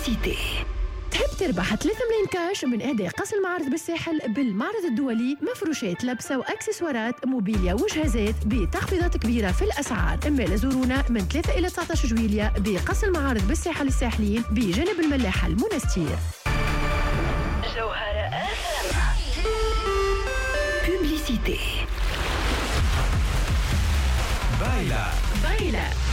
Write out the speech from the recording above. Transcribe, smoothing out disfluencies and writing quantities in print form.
بوبليسيتي. تحب تربح 3 ملايين كاش من إهداء قص المعارض بالساحل بالمعرض الدولي؟ مفروشات لبسة وأكسسوارات موبيليا وجهازات بتخفيضات كبيرة في الأسعار. أما لزورونا من 3 إلى 19 جويلية بقص المعارض بالساحل الساحلين بجانب الملاحة المنستير. جوهرة بوبليسيتي. بايلا